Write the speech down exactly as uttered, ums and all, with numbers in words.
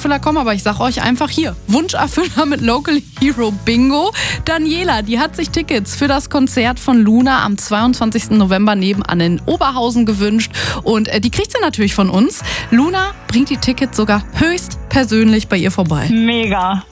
Wunscherfüller kommen, aber ich sage euch einfach hier, Wunscherfüller mit Local Hero Bingo. Daniela, die hat sich Tickets für das Konzert von Luna am zweiundzwanzigsten November nebenan in Oberhausen gewünscht und äh, die kriegt sie natürlich von uns. Luna bringt die Tickets sogar höchst persönlich bei ihr vorbei. Mega.